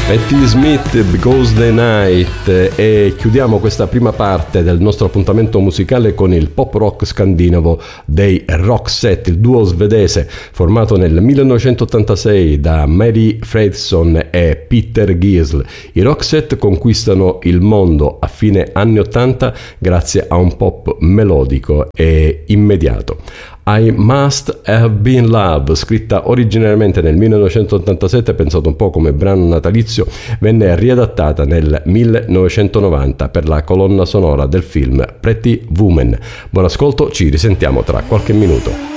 Patti Smith, Because the Night, e chiudiamo questa prima parte del nostro appuntamento musicale con il pop rock scandinavo dei Roxette, il duo svedese formato nel 1986 da Mary Fredriksson e Peter Gisel. I Roxette conquistano il mondo a fine anni 80 grazie a un pop melodico e immediato. I Must Have Been Love, scritta originariamente nel 1987, pensato un po' come brano natalizio, venne riadattata nel 1990 per la colonna sonora del film Pretty Woman. Buon ascolto, ci risentiamo tra qualche minuto.